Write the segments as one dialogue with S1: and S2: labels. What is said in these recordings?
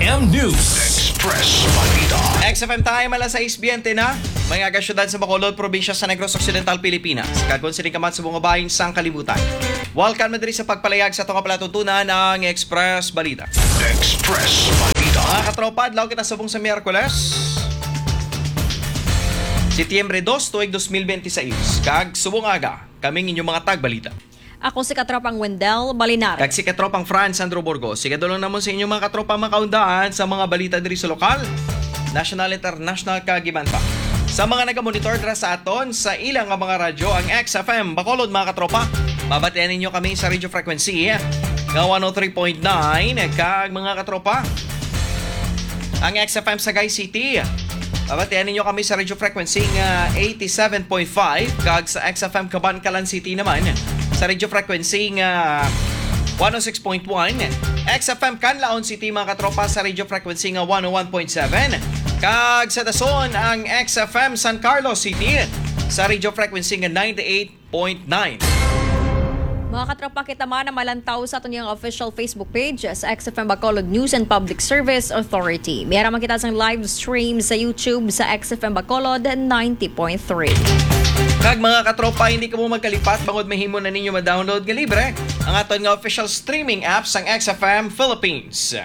S1: XFM News. Express Balita.
S2: XFM time, alas 6:20 na. Mga kasyudad sa Bacolod, probinsya sa Negros Occidental, Pilipinas. Kagonsiling kamat sa mga bayan sang kalibutan. Welcome na diri sa pagpalayag sa itong kapalatutunan ng Express Balita.
S1: Express Balita.
S2: Mga katropa, adlaw kita subong sa Miyerkules, Setyembre 2, tuig 2026. Kag subong aga, kaming inyong mga tagbalita.
S3: Ako si Katropang Wendell Balinar.
S2: Kag si katropang Franz Sandro Burgos. Sigadulong naman sa inyong mga katropang makaundaan sa mga balita diri sa lokal, national, international, kagiban pa. Sa mga nagamonitor dira sa aton sa ilang nga mga radyo, ang XFM Bacolod, mga katropa, babatian ninyo kami sa radio frequency nga 103.9. Kag mga katropa, ang XFM Sagay City, babatian ninyo kami sa radio frequency nga 87.5. Kag sa XFM Cabancalan City naman sa radio frequency nga 106.1. XFM Canlaon City, mga katropa, sa radio frequency nga 101.7. Kag sa Dason, ang XFM San Carlos City sa radio frequency nga 98.9.
S3: Mga katropa, kita man na malantaw sa aton yung official Facebook page sa XFM Bacolod News and Public Service Authority. Mayroon man kita sa live stream sa YouTube sa XFM Bacolod 90.3.
S2: Kag mga katropa, hindi ka mo magkalipat bangod mahimo na ninyo ma-download nga libre ang aton nga official streaming apps ang XFM Philippines.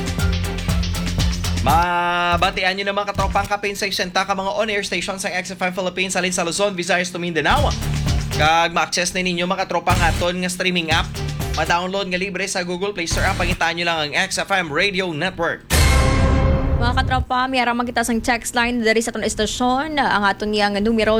S2: Mabatian nyo naman katropa ang kapin sa isenta ka mga on-air stations sa XFM Philippines alin sa Luzon, Visayas to Mindanao. Kag ma-access na ninyo mga katropa ang aton nga streaming app. Ma-download nga libre sa Google Play Store. Pangitaan nyo lang ang XFM Radio Network.
S3: Mga katropa, mayroon man kita sa text line dari sa aton estasyon. Ang aton yang numero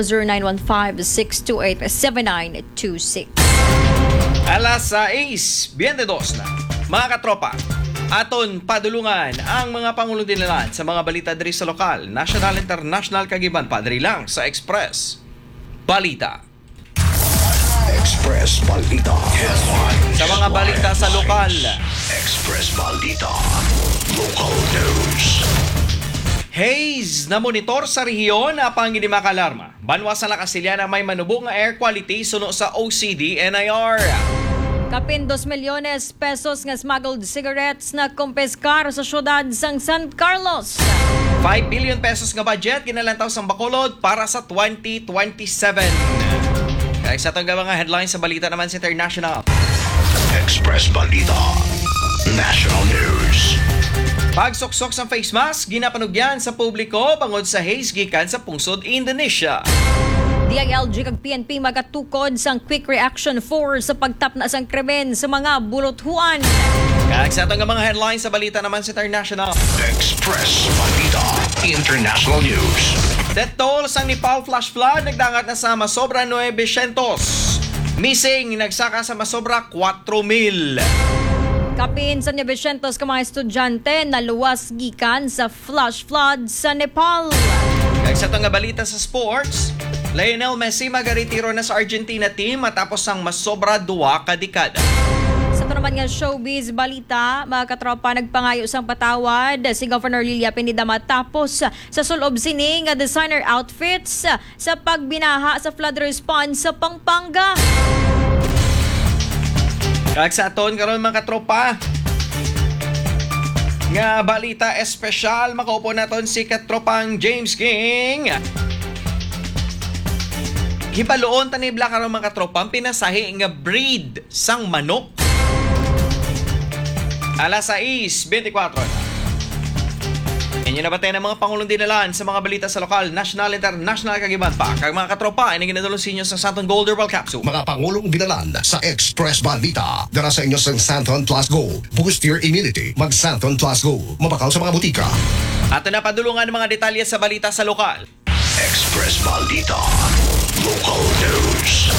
S3: 0915-628-7926.
S2: Alas 6:22 na. Mga katropa, aton padulungan ang mga pangulong dinalan sa mga balita diri sa lokal, national, international, kagiban pa diri lang sa Express Balita.
S1: Express Balita.
S2: Sa mga balita sa lokal,
S1: Express Balita. Local news.
S2: haze na monitor sa rehiyon na pangidima kalarma. Banwas sa Lakasilya na may manubong nga air quality suno sa OCD-NIR.
S3: Kapin 2 milyones pesos nga smuggled cigarettes na kumpeskar sa syudad sang San Carlos.
S2: 5 billion pesos nga budget ginalantaw sa Bacolod para sa 2027. Kaya sa itong mga headlines sa balita naman sa international.
S1: Express Balita. National news.
S2: Pagsuksok sa face mask, ginapanugyan sa publiko bangod sa haze gikan sa pungsod Indonesia.
S3: DILG kag PNP magatukod sang Quick Reaction Force sa pagtapna sang krimen sa mga bulothuan.
S2: Kaya sa itong mga headlines sa balita naman sa international.
S1: Express Balita. International news.
S2: Death toll sang Nepal flash flood nagdangat na sa masobra 900. Missing nagsaka sa masobra 4,000.
S3: Kapin sa 900 ka mga estudyante na luwas gikan sa flash flood sa Nepal.
S2: Kaya sa itong balita sa sports, Lionel Messi magaritiro na sa Argentina team matapos ang masobra 2 ka dekada.
S3: Sa ito naman nga showbiz balita, mga katropa, nagpangayo sang patawad si Governor Lilia Pineda matapos sa sulob sini nga designer outfits sa pagbinaha sa flood response sa Pampanga.
S2: Kag sa aton karon mga katropa, nga balita espesyal, makaupo naton si katropang James King. Hibaloon tanibla karon mga katropa ang pinasahi nga breed sang manok. Alas 6:24 na. Inyo nabatay ng mga pangulong dinalan sa mga balita sa lokal, national, international, kagiban pa. Kag mga katropa, ay naginadalo sa inyo sa Santon Gold Herbal Capsule.
S1: Mga pangulong binalan sa Express Balita. Dara sa inyo sa Santon Plus Gold. Boost your immunity. Mag Santon Plus Gold. Mabakaw sa mga butika.
S2: Ato na padulungan ng mga detalye sa balita sa lokal.
S1: Express Balita. Local news.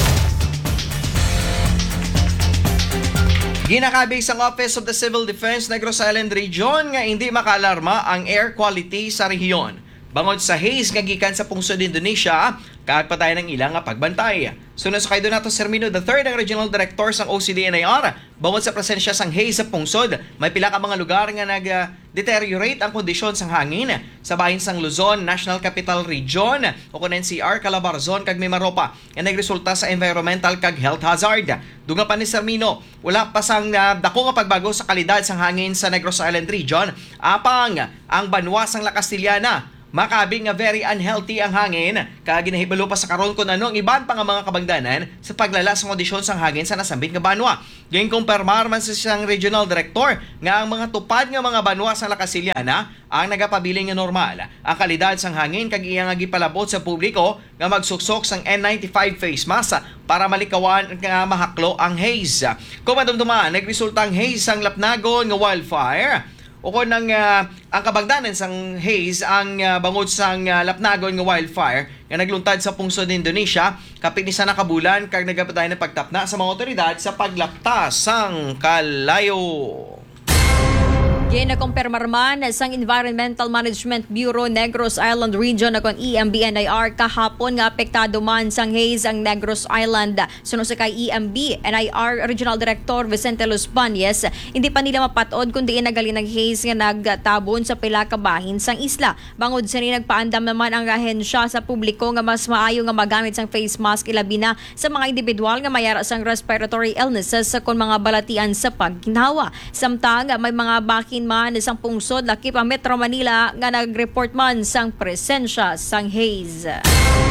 S2: Ginakabig sa Office of the Civil Defense Negros Island Region nga hindi makalarma ang air quality sa rehiyon bangod sa haze nga gikan sa pungsod Indonesia kaag patay ng ilang nga pagbantay. Sunod sa kay Donato Sermino III, ang Regional Director sang OCD-NIR, bangod sa presensya sang haze sa pungsod, may pila ka mga lugar nga nag-deteriorate ang kondisyon sang hangin sa bahin sang Luzon, National Capital Region, o kun NCR, Calabarzon kag Mimaropa, nga nagresulta sa environmental kag health hazard. Dunga pa ni Sermino, wala pa sang dako nga pagbago sa kalidad sang hangin sa Negros Island Region, apang ang banwa sang La Castillana makabing nga very unhealthy ang hangin, kaya ginahibalo pa sa karon kung ano ang iban pa nga mga kabangdanan sa paglala sa kondisyon sang hangin sa nasambit nga banwa. Gayong kumpirmar man sa siyang regional director nga ang mga tupad nga mga banwa sa La Castillana ang nagapabiling nga normal ang kalidad sang hangin kag iyang nga gipalabot sa publiko nga magsuksok sang N95 face mask para malikawan nga mahaklo ang haze. Kung madumduman, nagresulta ang haze sang Lapnagon nga wildfire. O kung ang kabagdanan sang haze ang bangod sang Lapnagon nga wildfire nga nagluntad sa pungsod Indonesia kapin isa na kabulan kag nagapatay na pagtapna sa mga otoridad sa paglaptas sang kalayo.
S3: Ginakumpirmar man sang Environmental Management Bureau Negros Island Region akong EMB-NIR kahapon nga apektado man sang haze ang Negros Island. Sunod sa kay EMB-NIR Regional Director Vicente Los Bañez, hindi pa nila mapatod kundi nagali ng haze nga nagtabon sa pila ka bahin sang isla. Bangod sa nagpaandam naman ang ahensya sa publiko nga mas maayo nga magamit sang face mask ilabi na sa mga individual nga mayara sang respiratory illnesses sa kon mga balatian sa pagginhawa. Samtang may mga bakin man isang pungsod lakip ang Metro Manila nga nag-report man sang presensya sang haze.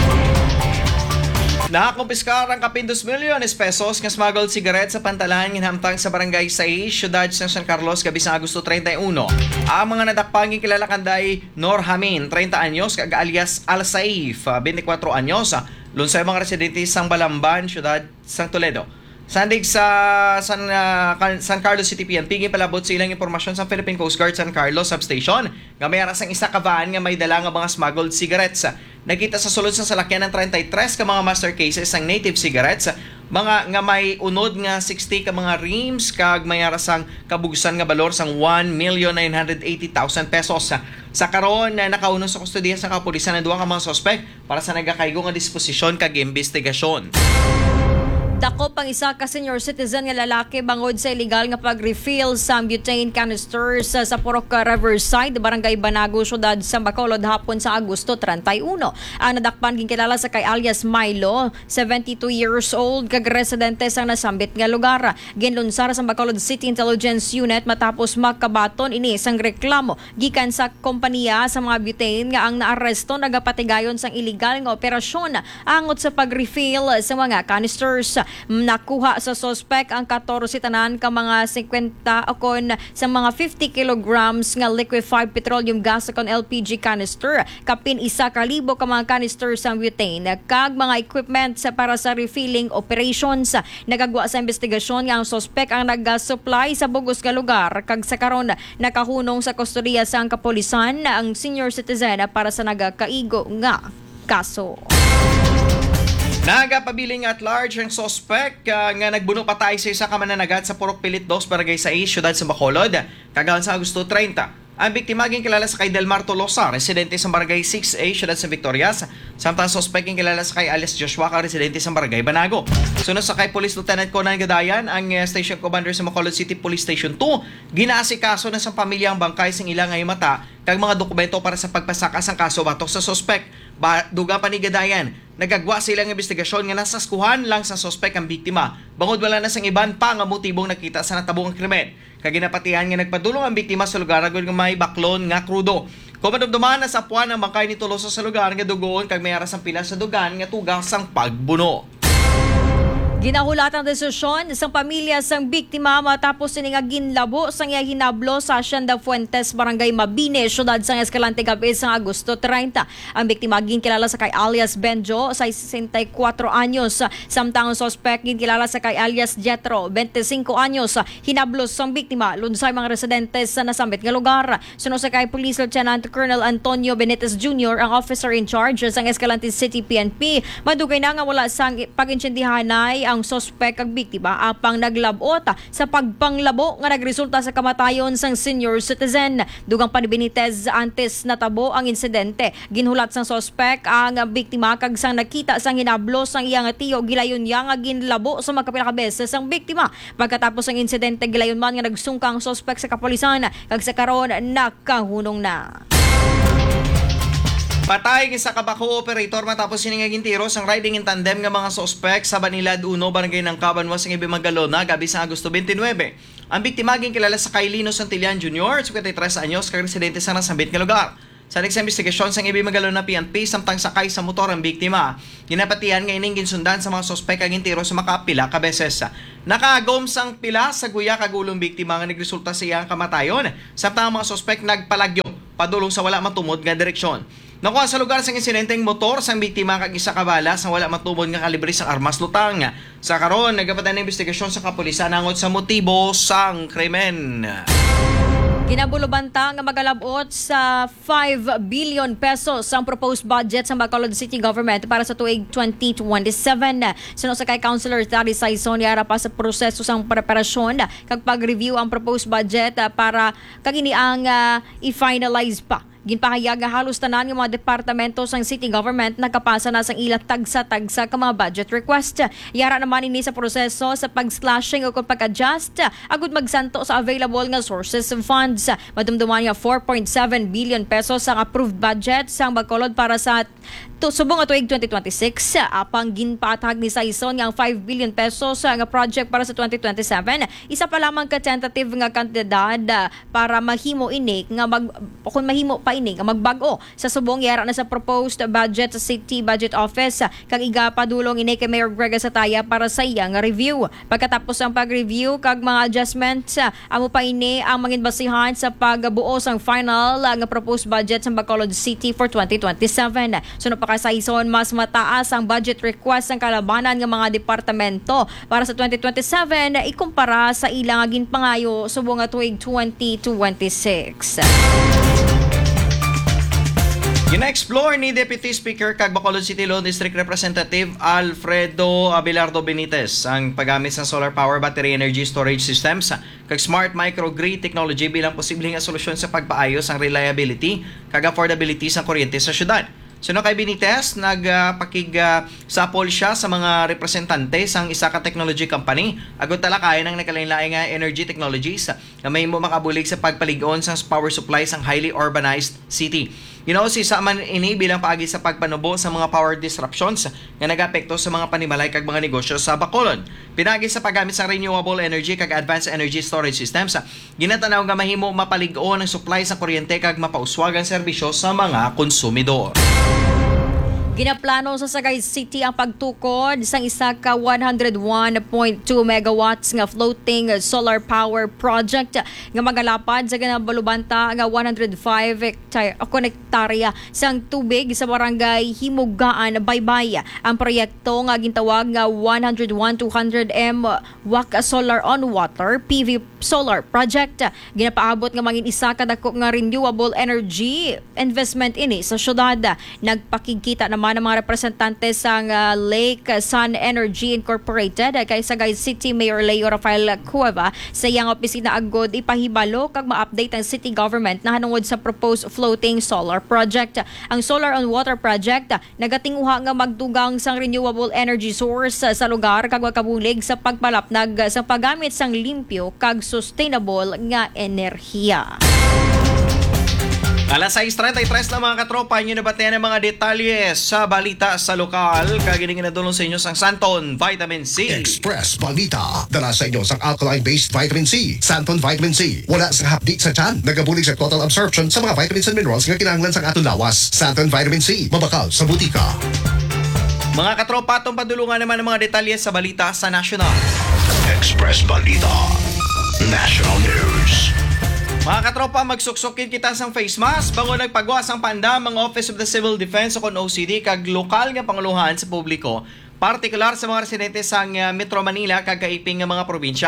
S2: Nakakumpiskar ang kapin 2 milyones pesos nga smuggled cigarette sa pantalan hinamtang sa barangay 6, siyudad ng San Carlos, gabisang Agosto 31. Ang mga nadakpang kilala kanday Norhamin, 30 anyos, kag alias Al-Saif, 24 anyos, lunsay mga residente sang Balamban, siyudad sang Toledo. Sandig sa San Carlos City PNP, gipalabot sa ilang impormasyon sa Philippine Coast Guard San Carlos Substation nga may arasang isa ka van nga may dala nga mga smuggled cigarettes. Nakita sa sulod sa salakyan ng 33 ka mga master cases ng native cigarettes, mga nga may unod nga 60 ka mga rims kag may arasang kabugusan nga balor sang 1,980,000 pesos. Sa karon na nakauno sa kustodiya sa kapulisan ng duha ka mga suspect para sa nagakaygo nga disposisyon kag investigasyon.
S3: Dako pang isa ka senior citizen nga lalaki bangod sa illegal nga pag-refill sa butane canisters sa Purok Riverside, Barangay Banago, siyudad sa Bacolod hapon sa Agosto 31. Ang nadakpan ginkilala sa kay alias Milo, 72 years old, kag residente sang nasambit nga lugar. Ginlunsar sa Bacolod City Intelligence Unit matapos makabaton ini sang reklamo gikan sa kompanya sa mga butane nga ang naaresto nagapatigayon sang illegal nga operasyon angot sa pag-refill sa mga canisters. Nakuha sa suspect ang 14 tanan ka mga 50 o kon sa mga 50 kilograms nga liquefied petroleum gas kon LPG canister, kapin 1,000 ka mga canister sa butane kag mga equipment sa para sa refilling operations. Nagagwa sa investigasyon nga ang suspect ang nag-supply sa bugos nga lugar kag sa karon nakahunong sa kustodiya sa kapulisan ang senior citizen para sa nagakaigo nga kaso.
S2: Nagapabiling at large ang suspect nga nagbuno patay sa isa ka mananagat sa Purok Pilit 2, Barangay 6, siyudad sa Bacolod, kagawan sa Agosto 30. Ang biktima kilala sa kay Delmar Tolosa, residente sa Barangay 6A, siyudad sa Victorias. Samtang suspect kilala sa kay alias Joshua, residente sa Barangay Banago. Sunod sa kay Police Lieutenant Conan Gadayan, ang Station Commander sa Bacolod City Police Station 2, ginaasikaso na sa pamilya ang bangkay sing ilang ngay mata kag mga dokumento para sa pagpasakas ang kaso batok sa suspect. Duga pa ni Gadayan, nagagwa silang investigasyon nga nasaskuhan lang sa suspect ang biktima. Bangod wala na sang iban pa nga motibong nakita sa natabong ang krimen. Kaginapatihan nga nagpadulong ang biktima sa lugar agad nga may baklon nga krudo. Kung madumduman na sa puwan ang bangkay ni Tolosa sa lugar nga dugoon kag may aras ang pila sa dugan nga tugas ang pagbuno.
S3: Ginahulat ang desisyon sa pamilya sang biktima matapos nga ginlabo sang hinablo sa Hacienda Fuentes, Barangay Mabini, siyudad sang Escalante gabi sa Agosto 30. Ang biktima ginkilala sa kay alias Benjo, 64 anyos. Samtang ang suspect ginkilala sa kay alias Jetro, 25 anyos. Hinablo sang biktima lunsay mga residente sa nasambit nga lugar. Sunod sa kay Police Lieutenant Colonel Antonio Benitez Jr., ang officer in charge sang Escalante City PNP. Madugay na nga wala sang pag-insendihanay ang sospek kag biktima apang naglabot sa pagpanglabo nga nagresulta sa kamatayon sang senior citizen. Dugang pa ni Benitez antes natabo ang insidente. Ginhulat sang sospek ang biktima kag sang nakita sang hinablo sang iyang tiyo gilayon niya nga ginlabo sa magkapila ka beses ang biktima. Pagkatapos ang insidente gilayon man nga nagsungka ang sospek sa kapulisan kag sa karon nakahunong na.
S2: Patay sa kabako operator matapos siningaging tiro sang riding in tandem nga mga sospek sa Banilad 1, barangay ng Cabanwa sa Ibimagalona, gabi sa Agosto 29. Ang biktima kilala sa Kailino Santillan Jr., 53 anyos, kag residente sa nasambit nga lugar. Sa next investigasyon sang Ibimagalona PNP, samtang sakay sa motor ang biktima, ginapatihan nga ining ginsundan sa mga sospek ang tiro sa makapila ka beses. Nakagom sang pila sa guya kagulong biktima nga nagresulta sa iyang kamatayon, samtang ang mga sospek nagpalagyong padulong sa wala matumod nga direksyon. Nakuha sa lugar sang insidenteng motor sang biktima kag isa ka bala sang wala matumod nga kalibre sang armas lutang. Sa karon nagapatan ng investigasyon sa kapulisan angod sa motibo sang krimen.
S3: Ginabulubanta nga magalabot sa 5 billion pesos ang proposed budget sa Bacolod City Government para sa tuig 2027. Suno sa kay Councilor Tari Saison yara pa sa proseso sang preparasyon kag pag-review ang proposed budget para kagini ang i-finalize pa. Ginpahayag nga halos tanan ng mga departamento sang city government nakapasa na sang ila tagsa-tagsa ka mga budget request. Yara naman ini sa proseso sa pag-slashing o pag-adjust agud magsanto sa available nga sources of funds. Madumduman nga 4.7 billion pesos ang approved budget sang Bacolod para sa subong nga tuig 2026. Apang ginpatag ni Saison nga 5 billion pesos nga project para sa 2027. Isa pa lamang ka tentative nga kantidad para mahimo ini nga kung mahimo pa ini nga magbago sa subong yara na sa proposed budget sa City Budget Office kag iga padulong ini kay Mayor Greg Sataya para sa iyang review. Pagkatapos ang pag-review kag mga adjustments amo pa ini ang manginbasihan sa pagbuo sang final nga proposed budget sa Bacolod City for 2027. Suno pa sa Saison, mas mataas ang budget request ng kalabanan ng mga departamento para sa 2027 ikumpara sa ilang ginpangayo subong nga tuig 2026.
S2: Gina-explore ni Deputy Speaker kag Bacolod City Law District Representative Alfredo Abelardo Benitez ang paggamit ng solar power battery energy storage systems kag smart microgrid technology bilang posibleng solusyon sa pagpaayos ang reliability kag affordability sa kuryente sa syudad. Suno kay Benitez, nagpakig-sapol siya sa mga representante sang isa ka technology company agud talakayan ang nakalain-laing nga energy technologies na may makabulig sa pagpaligon sang power supply sang highly urbanized city. Si man ini bilang paagi sa pagpanubo sa mga power disruptions nga nagapekto sa mga panimalay kag mga negosyo sa Bacolod. Pinagi sa paggamit sa renewable energy kag advanced energy storage systems, ginatanaw nga mahimo mapaligon ang supply sa kuryente kag mapauswag ang serbisyo sa mga konsumidor.
S3: Ginaplano sa Sagay City ang pagtukod sang isa ka 101.2 megawatts nga floating solar power project nga magalapad sa ginabalubanta nga 105 hektarya sang tubig sa barangay Himugaan, Baybay. Ang proyekto nga gintawag nga 101-200M WAC Solar on Water PV Solar Project. Ginapaabot nga mangin isa ka dako nga renewable energy investment ini sa syudad. Nagpakikita naman ang mga representante sa Lake Sun Energy Incorporated kay Sagay City Mayor Leo Rafael Cueva sa iyang opisina agod ipahibalo kag ma-update ang city government na hanungod sa proposed floating solar project. Ang Solar on Water project nagatinguha nga magdugang sang renewable energy source sa lugar kag makabulig sa pagpalapnag sa paggamit sang limpyo kag sustainable nga enerhiya.
S2: Alas 6:33 na mga katropa, inyo nabatean ang mga detalye sa balita sa lokal. Kagiling na sa inyo sang Santon Vitamin C.
S1: Express Balita. Dala sa inyo sang alkaline-based vitamin C. Santon Vitamin C. Wala sa hapdi sa tiyan. Nagabulig sa total absorption sa mga vitamins and minerals nga kinahanglan sang atong lawas. Santon Vitamin C. Mabakal sa butika.
S2: Mga katropa, itong padulungan naman ang mga detalye sa balita sa National.
S1: Express Balita. National News.
S2: Mga katropa, magsuksukin kita sang face mask bago nagpagawa sang pandam ang Office of the Civil Defense o OCD kag lokal nga panguluhan sa publiko, partikular sa mga residente sang Metro Manila kag kaiping nga mga probinsya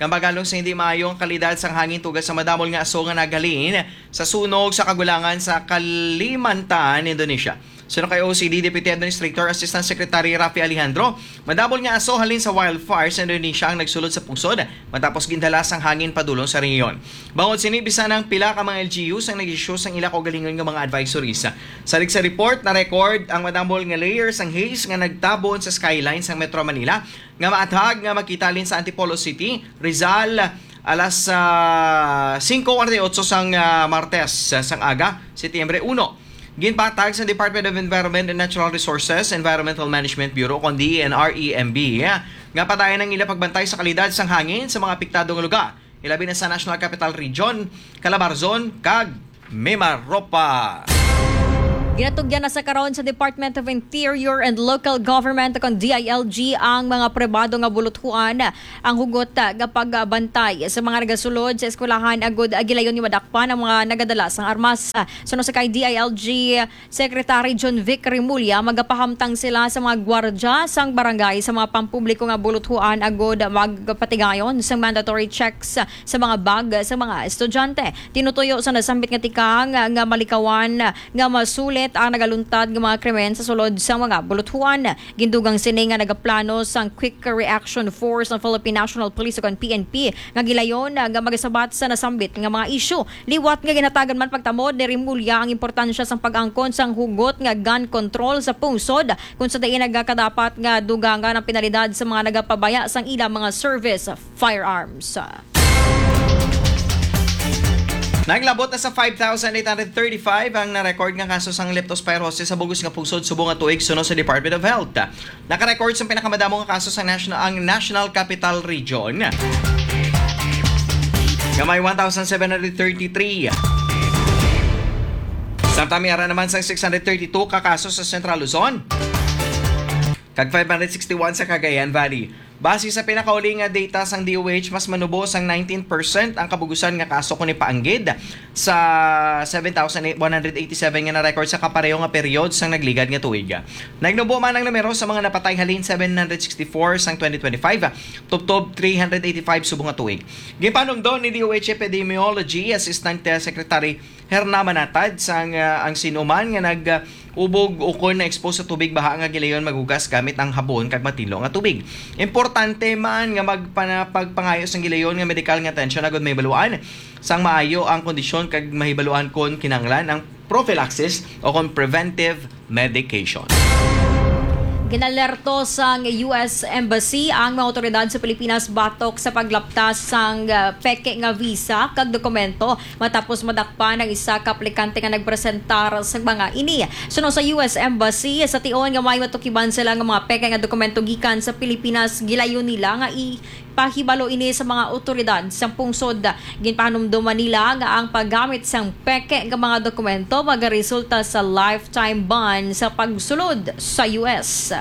S2: Kambagalong sa hindi maayo ang kalidad sang hangin tugad sa madamol nga aso nga nagalin sa sunog sa kagulangan sa Kalimantan, Indonesia. Sino kay OCD Deputy Administrator Assistant Secretary Rafi Alejandro, madamol nga aso halin sa wildfires sa Indonesia ang nagsulod sa pungsod matapos gindalas ang hangin padulong sa rehiyon. Bangod sini bisan ng pila ka mga LGUs ang nag-issue sang ila ko galingon nga mga advisories. Salig sa report na record ang madamol nga layers ang haze nga nagtabon sa skyline sang Metro Manila nga maathag nga makitalin sa Antipolo City, Rizal alas 5:48 sang Martes sang aga, Setyembre 1. Ginpatag sa Department of Environment and Natural Resources, Environmental Management Bureau, kundi NREMB, nga patayan ng ila pagbantay sa kalidad sang hangin sa mga apektadong lugar. Ilabi na sa National Capital Region, Calabarzon, kag Mimaropa.
S3: Ginatugyan na sa karon sa Department of Interior and Local Government kung DILG ang mga pribado nga buluthuan ang hugot nga pagbantay sa mga nagasulod sa eskwelahan agud gilayon ni madakpan ang mga nagadala sang armas. Suno sa kay DILG Secretary John Vic Rimulya, magapahamtang sila sa mga gwardya sang barangay sa mga pampubliko nga buluthuan agud magpatigayon sa mandatory checks sa mga bag sa mga estudyante. Tinutuyo sa nasambit nga tikang nga malikawan nga masulit ang nagaluntad ng mga krimen sa sulod sa mga buluthuan. Gindugang sini nga nagaplano sang Quick Reaction Force ng Philippine National Police o PNP nga gilayon nga magasabat sa nasambit nga mga isyu. Liwat nga ginatagan man pagtamod ni Rimulya ang importansya sang pag-angkon sang hugot nga gun control sa pungsod kung sa dayon nagakadapat nga dugangan ang penalidad sa mga nagapabaya sang ilang mga service firearms.
S2: Naglabot na sa 5,835 ang na-record nga kaso sang leptospirosis sa bugos nga pungsod subong nga tuig suno sa Department of Health. Naka-record sa pinakamadamo nga kaso sa National Capital Region. Nga may 1,733. Samtang mayara naman sa 632 kakaso sa Central Luzon. Kag 561 sa Cagayan Valley. Base sa pinakauling nga data sang DOH, mas manubos ang 19% ang kabugusan nga kaso kung ipaanggid sa 7,187 nga na-record sa kapareho nga period sang nagligad nga tuig. Nagnubo man ang numero sa mga napatay halin 764 sang 2025, tubtob 385 subong nga tuig. Gipanong doon ni DOH Epidemiology Assistant Secretary Herna Manatad sang ang sinuman nga ubog ukon na expose sa tubig baha nga gilayon magugas gamit ang habon kag matilo nga tubig. Importante man nga magpagpangayo sang gilayon nga medical nga attention agud may baluan sang maayo ang kondisyon kag mahibaluan kon kinahanglan ang prophylaxis o kon preventive medication.
S3: Ginalerto sang US Embassy ang mga otoridad sa Pilipinas batok sa paglaptas sang peke nga visa kag dokumento matapos madakpan ang isa ka aplikante nga nagpresentar sa mga ini. Suno sa US Embassy sa tion nga may matukiban sila nga mga peke nga dokumento gikan sa Pilipinas, gilayon nila nga pahibalo ini sa mga otoridad sa pungsod. Ginpahanumduman nila nga ang paggamit sang peke nga mga dokumento magaresulta sa lifetime ban sa pagsulod sa US.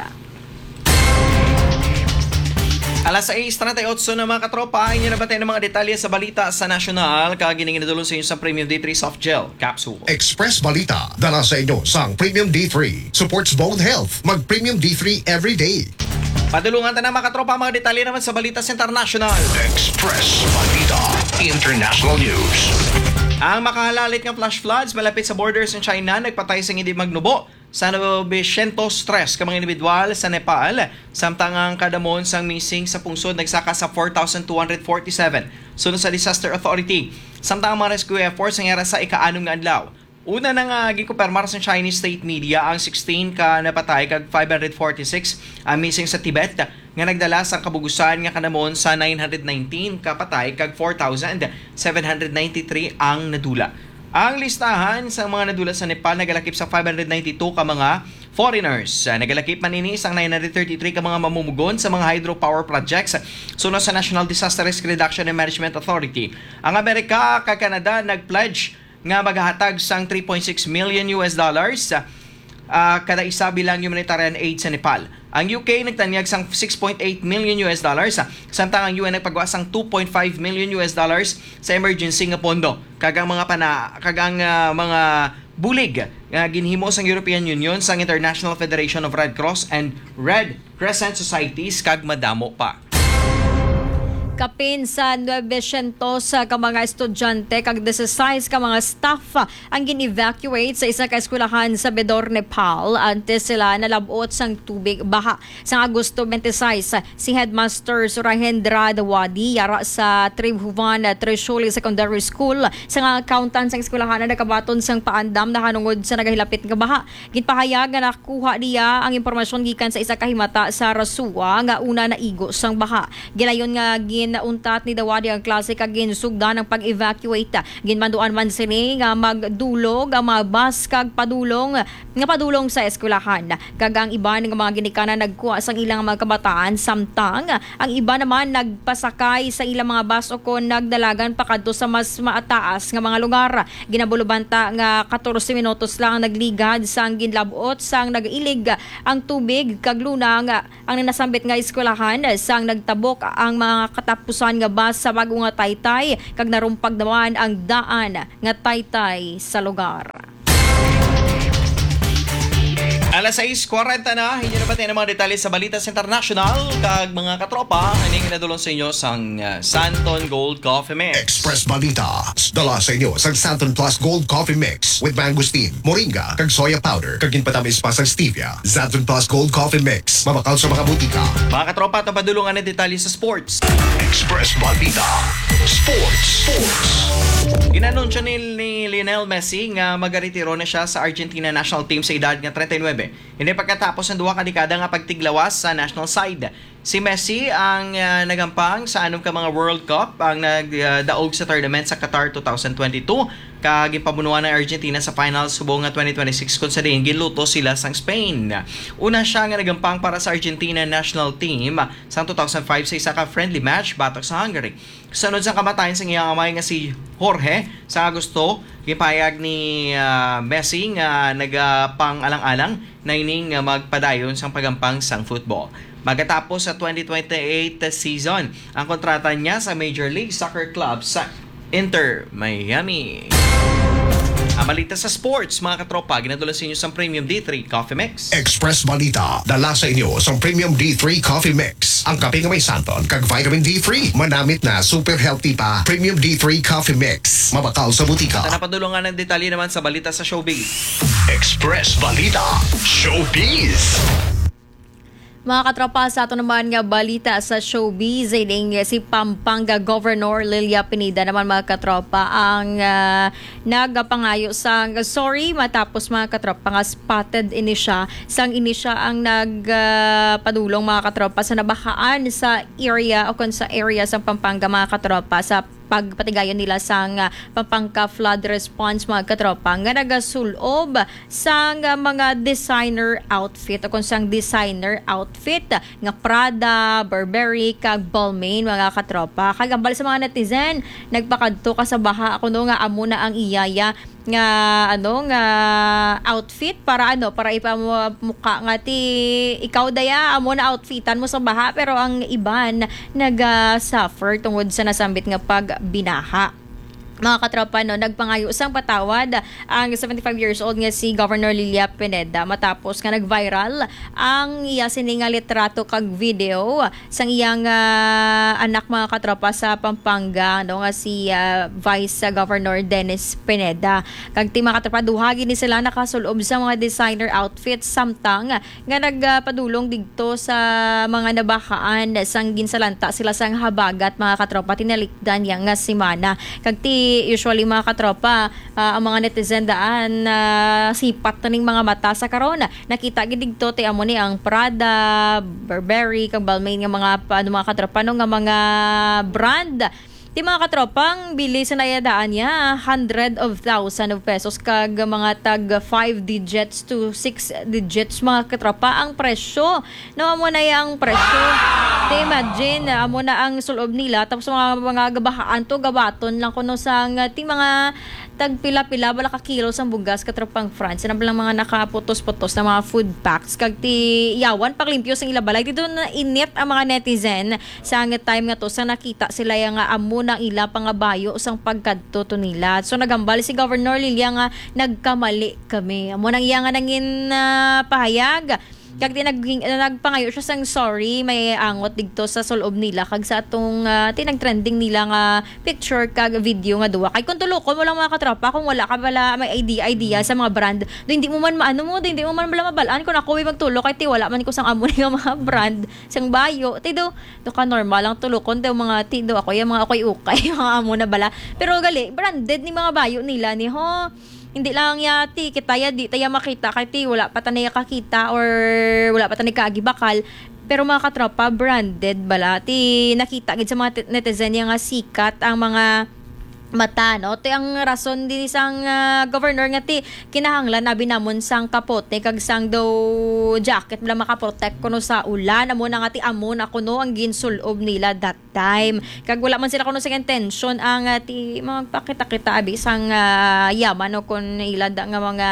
S2: Alas 6:38 na mga katropa, inyo nabatay ng mga detalye sa balita sa National kaginingin na sa inyo sa Premium D3 Soft Gel Capsule.
S1: Express Balita, dala sa inyo sang Premium D3. Supports bone health. Mag Premium D3 every day.
S2: Padulungan tayo ng mga katropa, mga detalye naman sa balita sa International.
S1: Express Balita, International News.
S2: Ang makahalalit ng flash floods malapit sa borders ng China nagpatay sa hindi magnubo sa 903 ka mga individual sa Nepal, samtang ang kadamon sang missing sa pungsod nagsaka sa 4,247 sunod sa Disaster Authority. Samtang ang mga rescue efforts nangyari sa ika-6 nga adlaw. Una nang gikupermar sa Chinese state media ang 16 ka napatay kag 546 ang missing sa Tibet nga nagdala sa kabugusan nga kanamon sa 919 ka patay kag 4,793 ang nadula. Ang listahan sa mga nadula sa Nepal nagalakip sa 592 ka mga foreigners. Nagalakip man ini isang 933 ka mga mamumugon sa mga hydropower projects sunod sa National Disaster Risk Reduction and Management Authority. Ang Amerika kag Canada nagpledge nga maghahatag sang 3.6 million US dollars kada isa bilang humanitarian aid sa Nepal. Ang UK nagtanyag sang 6.8 million US dollars, samtang ang UN nagpagawa sang 2.5 million US dollars sa emergency nga pondo. Kagang mga mga bulig nga ginhimo sang European Union, sang International Federation of Red Cross and Red Crescent Societies kag madamo pa.
S3: kapin sa 900 ka mga estudyante kag 16 ka mga staff ang gin-evacuate sa isa ka eskwelahan sa Bedor, Nepal antes sila nalabot sang tubig baha. Sa Agosto 26, si Headmaster Surahendra Dawadi yara sa Tribhuvan Trishuli Secondary School sa accountant sa eskwelahan na nakabaton sang paandam na hanungod sa nagahilapit nga baha. Ginpahayag nga nakuha niya ang impormasyon gikan sa isa ka himata sa Rasuwa nga una na igo sang baha. Gilayon nga ginauntat ni Dawadi ang klase kag ginsugdan ang pag-evacuate. Ginmanduan man sini nga magdulog ang mga bus kag padulong sa eskwelahan. Kag ang iban nga mga ginikanan nagkuha sang ilang mga kabataan samtang ang iba naman nagpasakay sa ilang mga bus o kon nagdalagan pakadto sa mas maataas nga mga lugar. Ginabulubanta nga 14 minutos lang nagligad sang ginlabot sang nag-ilig ang tubig kag lunang ang nasambit nga eskwelahan sang nagtabok ang mga katapusan nga bus sa bago nga Taytay kag narumpag naman ang daan nga Taytay sa lugar.
S2: Alas 6:40 na, hindi na pati ng mga detalye sa Balitas International kag mga katropa, hindi nadulong sa inyo sang Santon Gold Coffee Mix.
S1: Express Balita. Dala sa inyo sang Santon Plus Gold Coffee Mix with mangosteen, moringa, kag soya powder, kag ginpatamis pa sang stevia. Santon Plus Gold Coffee Mix. Mabakal sa mga butika.
S2: Mga katropa, ito padulungan ng detalye sa sports.
S1: Express Balita. Sports.
S2: Inanunsyo ni Lionel Messi nga magaretiro na siya sa Argentina national team sa edad nga 39. Hindi pagkatapos ng 2 dekada nga pagtiglawas sa national side. Si Messi ang nagampang sa anong ka mga World Cup ang nagdaog sa tournament sa Qatar 2022 kag gipabunuan ng Argentina sa finals subong nga 2026 kung sa diin ginluto sila sang Spain. Una siya nga nagampang para sa Argentina national team sa 2005 sa isa ka friendly match batok sa Hungary. Sunod sa kamatayan sa iyang amay nga si Jorge sa Agosto, gipayag ni Messi nga nagapang alang-alang na ining magpadayon sang pagampang sang football. Magkatapos sa 2028 season, ang kontrata niya sa Major League Soccer Club sa Inter Miami. Ang balita sa sports, mga katropa, ginadula sa inyo sa Premium D3 Coffee Mix.
S1: Express Balita. Dala sa inyo sa Premium D3 Coffee Mix. Ang kape nga may santon kag vitamin D3. Manamit na super healthy pa. Premium D3 Coffee Mix. Mabakal sa butika.
S2: At napadulungan ng detalye naman sa balita sa showbiz.
S1: Express Balita. Showbiz.
S3: Mga katropa, sa ato naman nga balita sa showbiz, si Pampanga Governor Lilia Pineda naman mga katropa ang nagapangayo sang sorry matapos mga katropa nga spotted ini siya ang nagpadulong mga katropa sa nabahaan sa area o sa area sa Pampanga mga katropa sa pagpatigayon nila sang Pampanga flood response mga katropa nga nagasulob sang mga designer outfit o kung sang designer outfit nga Prada, Burberry kag Balmain mga katropa. Kagambal sa mga netizen nagpakadto ka sa baha ako no nga amo na ang iyaya nga outfit para ipamukha nga ti ikaw daya amo na outfitan mo sa baha pero ang iban nag-suffer tungod sa nasambit nga pagbinaha. Mga katropa, nagpangayo sang patawad ang 75 years old nga si Governor Lilia Pineda matapos nga nag-viral ang iya sininga litrato kag video sang iyang anak mga katropa sa Pampanga nga si Vice Governor Dennis Pineda. Kag ti mga katropa, duhagi ni sila nakasulob sa mga designer outfits samtang nga nagpadulong digto sa mga nabakaan sang ginsalanta sila sang habagat mga katropa tinalikdan yang nga simana. Kag ti usually mga katropa, ang mga netizen daan sipat na ning mga mata sa karon. Nakita gidigto ti amo ni ang Prada, Burberry, kag Balmain nga mga katropa nga mga brand. Ti mga katropang bili sa nayadaan niya 100,000 of pesos kag mga tag 5 digits to 6 digits mga katropa ang presyo. Amo na yang presyo. Te imagine amo na ang sulob nila tapos mga gabahaan to gabaton lang kuno sang ti mga tag pila-pila bala ka kilos ang bugas katropang France na bilang mga nakaputos-putos na mga food packs kag ti yawan paglimpyo sang ilabalay dito na init ang mga netizen sa time nga to sa nakita sila yang amo ng ila pangabayo sang pagkadto to nila. So nagambal si Governor Lilia nga nagkamali kami. Amo nang iya nga nangin pahayag Kag nagpangayo siya sang sorry, may angot digto sa sulob nila kag sa atong tinag-trending nila nga picture kag video nga duwa. Kay kung tulokon mo lang mga katropa, kung wala ka pala may idea sa mga brand, do hindi mo man maano mo, do hindi mo man bala mabalaan kung ako magtulok kay ti wala man ko sang amo nga mga brand sang bayo. Ti do ka normal lang tulokon daw mga ti do ako yung mga ukay mga amo na bala. Pero gali branded ni mga bayo nila ni ho. Hindi lang yati kita ya di tayo makita kay ti wala pa tanay kakita or wala pa tanay kaagibakal. Pero mga katropa branded bala ti nakita gid sa mga netizen nga sikat ang mga mata, no? Ito ang rason din isang governor nga ti kinahanglan na binamon sang kapote kag sang daw jacket bala makaprotect kuno sa ulan amo na nga ti amon ako no ang ginsulob nila that time kag wala man sila kuno sa intention ang ti magpakita-kita abi sang yaman no kun ilada nga mga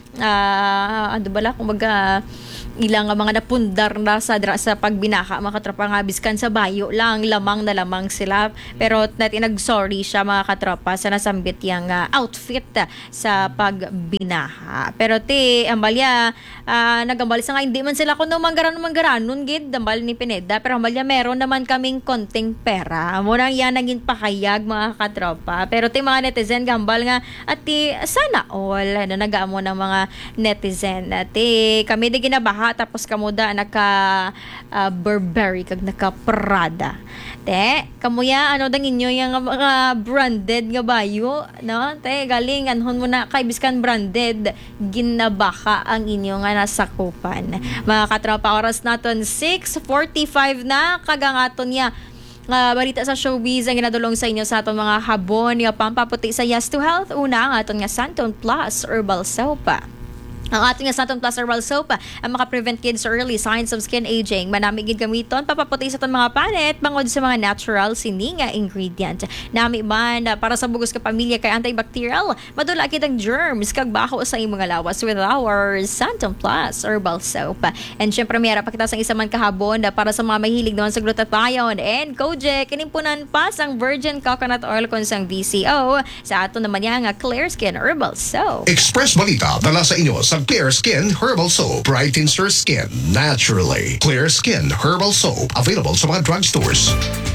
S3: ano bala kumbaga ilang mga napundar na sa pagbinaka mga katropa nga biskan sa bayo lang lamang na lamang sila pero nag-sorry siya mga katropa sa nasambit yang outfit sa pagbinaha pero ti ambalya nagambal sa nga hindi man sila kuno manggaranon gid ambal ni Pineda pero ambalya meron naman kaming konting pera mo nang yan naging pakayag mga katropa pero ti mga netizen gambal nga at ti sana all na nagaamo ng mga netizen ati kami di ginabaha tapos kamuda naka Burberry kag naka Prada. Te, kamuya ano dang inyo yung mga branded nga bayo, no? Te, galing anhon mo na kay biskan branded ginabaka ang inyo nga nasakupan. Mga katropa oras naton 6:45 na kagangaton niya. Balita sa showbiz ang ginadulong sa inyo sa atong mga habon nga pampaputi sa Yes to Health. Una ang aton nga Santon Plus Herbal Soap. Ang ating Santon Plus Herbal Soap ang makaprevent kids sa early signs of skin aging. Manami gid gamiton papaputi sa itong mga panet bangod sa mga natural sininga ingredient. Nami man para sa bugos ka pamilya kay antibacterial, madula gid ang germs kag baho sa imong lawas with our Santon Plus Herbal Soap. And syempre mayara pa kita sa isa man kahabon para sa mga mahilig naman sa glutathione and Kojic kinimpunan pa sang virgin coconut oil kon sang VCO sa ato naman yang Clear Skin Herbal Soap.
S1: Express Balita dala sa inyo sa Clear Skin Herbal Soap. Brightens your skin naturally. Clear Skin Herbal Soap. Available sa mga drugstores.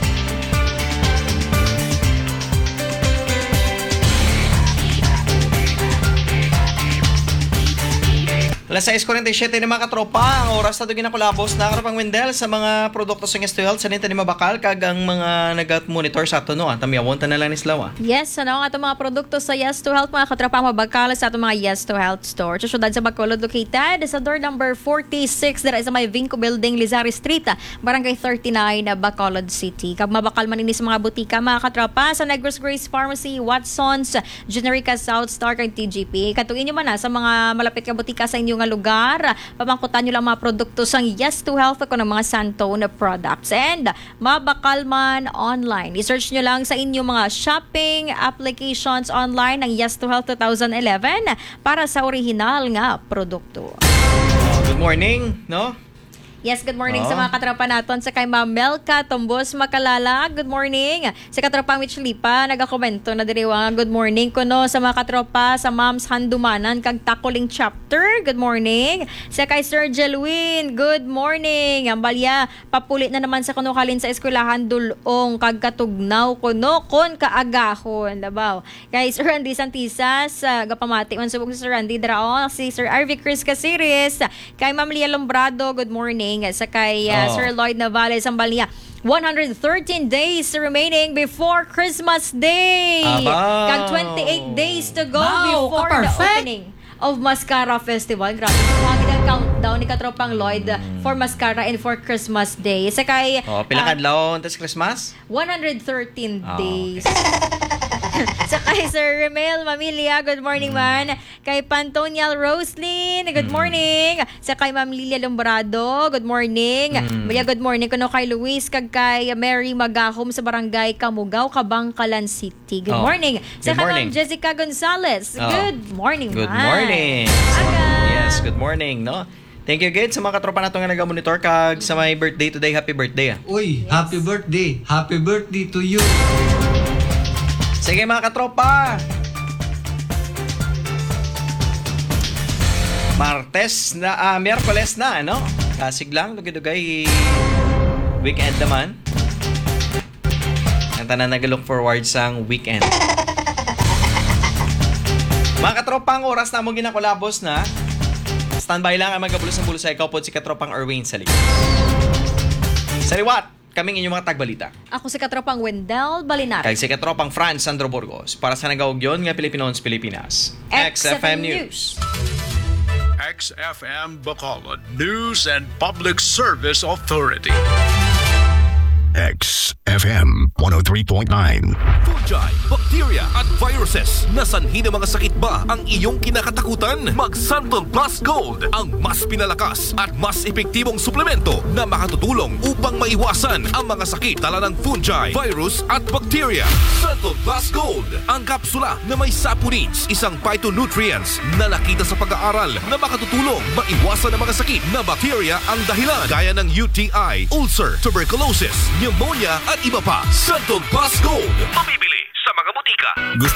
S2: Alas 6:47 na mga katropa, ang oras na doon ginakulabos na karapang Wendell sa mga produkto sa Yes to Health sa nita ni Mabakal kag ang mga nag-monitor sa ato no. Tamiyawon ta na lang ni Slawa.
S3: Yes, ano ang atong mga produkto sa Yes to Health mga katropa Mabakal sa atong mga Yes to Health store. Sa syudad sa Bacolod located sa door number 46 dira sa may Vinco Building, Lizari Street, Barangay 39, Bacolod City. Kag Mabakal man ini sa mga butika mga katropa sa Negros Grace Pharmacy, Watson's, Generica South Star kag TGP. Katuin niyo man na sa mga malapit ka butika sa inyong lugar. Pamangkutan nyo lang mga produkto sang Yes to Health ako ng mga Santone products. And Mabakal man online. I-search nyo lang sa inyong mga shopping applications online ng Yes to Health 2011 para sa original nga produkto.
S2: Good morning, no?
S3: Yes, good morning sa mga katropa naton sa kay Ma'am Melka Tombos Makalala. Good morning. Sa katropang Wichlipa, nagakomento na diri wa good morning kuno sa mga katropa sa Moms Handumanan kag Takuling chapter. Good morning. Sa kay Sir Jelwin, good morning. Ang balya papulit na naman sa kuno kalin sa eskwelahan dulong kag katugnaw kuno kon kaagahon labaw. Kay Sir Randy Santisas, gapamati man subong si Sir Randy Draon, si Sir Arvie Chris Casiris, kay Ma'am Lia Lombrado, good morning. Sa kay Sir Lloyd Navales ang balya 113 days remaining before Christmas Day. Kag 28 days to go before the opening of Mascara Festival. Grabe, hangin ang countdown ni Katropang Lloyd for Mascara and for Christmas Day. Sa kay
S2: pila kadlaw tas Christmas?
S3: 113 days. Sa kay Sir Remel Mamilia, good morning man. Kay Pantonial Roslyn, good morning. Sa kay Ma'am Lilia Lombrado, good morning. Maya good morning kuno kay Luis kag kay Mary Magahom sa Barangay Kamugaw, Kabangkalan City. Good morning. Sa kay Ma'am Jessica Gonzalez, good morning.
S2: Good morning. Yes, good morning, no? Thank you again sa mga katropa nato nga naga-monitor kag sa my birthday today. Happy birthday.
S4: Uy, happy birthday. Happy birthday to you.
S2: Sige mga katropa. Miyerkules na, ano? Tasig lang, dugay-dugay. Weekend naman. Ang tanan nag-look forward sang weekend. Mga katropang, oras na mong ginakulabos na. Standby lang ang magabulos ng bulos sa ikaw po si katropang Erwin sa likod. Sa liwat, kaming inyong mga tagbalita.
S3: Ako si katropang Wendell Balinar.
S2: Kay si katropang Franz Sandro Burgos para sa nagawagyon nga Pilipinos Pilipinas. XFM News.
S5: XFM Bacolod News and Public Service Authority.
S6: XFM 103.9.
S7: Fungi, bacteria at viruses na sanhi ng mga sakit ba ang iyong kinakatakutan? Mag-Santon Plus Gold, ang mas pinalakas at mas epektibong suplemento na makatutulong upang maiwasan ang mga sakit dala ng fungi, virus at bacteria. Santon Plus Gold, ang kapsula na may saponins, isang phytonutrients na nakita sa pag-aaral na makatutulong maiwasan ang mga sakit na bacteria ang dahilan gaya ng UTI, ulcer, tuberculosis, pneumonia at iba pa. Santon Plus Gold, mabibili sa mga butika.